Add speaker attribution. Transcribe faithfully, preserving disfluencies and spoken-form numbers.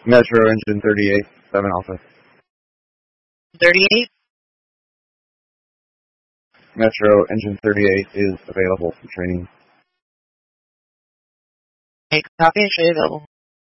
Speaker 1: Metro Engine thirty-eight, seven Alpha.
Speaker 2: thirty-eight?
Speaker 1: Metro Engine thirty-eight is available for training.
Speaker 2: Make copy, should available.